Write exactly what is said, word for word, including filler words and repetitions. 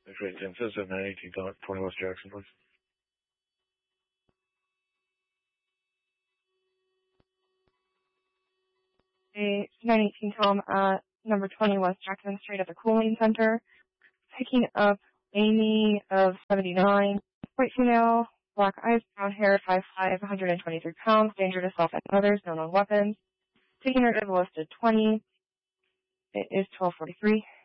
X-ray ten seven nine eighteen twenty West Jackson, please. A nine eighteen Tom at number twenty West Jackson Street at the Cooling Center, picking up Amy of seventy-nine, white female, black eyes, brown hair, five five, one hundred twenty-three pounds, danger to self and others, no known weapons. Taking her to the listed twenty. It is twelve forty-three.